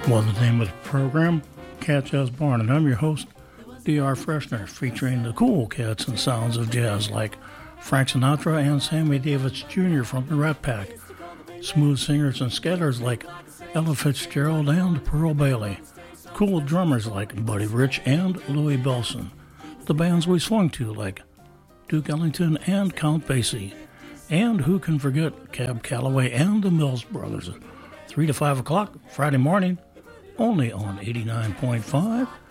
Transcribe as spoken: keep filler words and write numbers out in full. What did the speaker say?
Well, the name of the program, Cat Jazz Barn, and I'm your host, D R Freshner, featuring the cool cats and sounds of jazz like Frank Sinatra and Sammy Davis Junior from the Rat Pack, smooth singers and scatterers like Ella Fitzgerald and Pearl Bailey, cool drummers like Buddy Rich and Louie Bellson, the bands we swung to like Duke Ellington and Count Basie, and who can forget Cab Calloway and the Mills Brothers, three to five o'clock Friday morning, only on eighty-nine point five